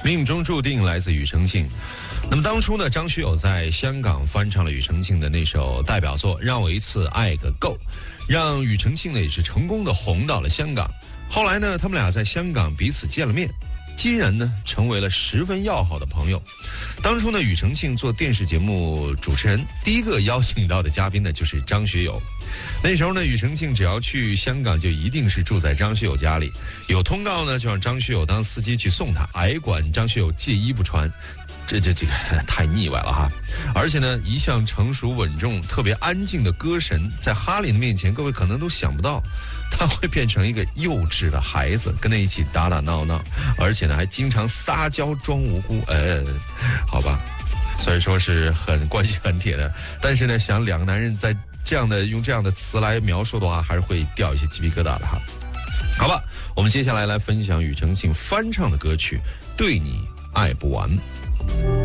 命中注定来自庾澄庆。那么当初呢，张学友在香港翻唱了庾澄庆的那首代表作《让我一次爱个够》，让庾澄庆呢也是成功的红到了香港。后来呢，他们俩在香港彼此见了面，竟然呢成为了十分要好的朋友。当初呢，庾澄庆做电视节目主持人，第一个邀请到的嘉宾呢就是张学友。那时候呢，庾澄庆只要去香港就一定是住在张学友家里，有通告呢就让张学友当司机去送他，还管张学友借衣不穿。这个太腻歪了哈！而且呢，一向成熟稳重、特别安静的歌神，在哈林的面前，各位可能都想不到，他会变成一个幼稚的孩子，跟他一起打打闹闹，而且呢，还经常撒娇装无辜。好吧，虽然说是关系很铁的，但是呢，想两个男人在用这样的词来描述的话，还是会掉一些鸡皮疙瘩的哈。好吧，我们接下来分享庾澄庆翻唱的歌曲《对你爱不完》。